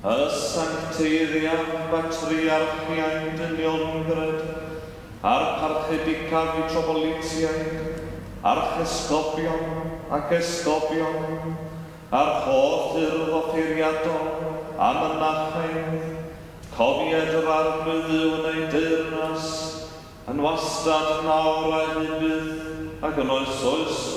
y sancteiddiad patriarchiaid dyniongred, a'r parchedicaf i trobolitiaid, archesgobion ac esgobion, a'r holl urdd offeiriadol a mynachaidd, cofied yr arglwyddiwn ei deyrnas, yn wastad nawr a hybydd ac yn oes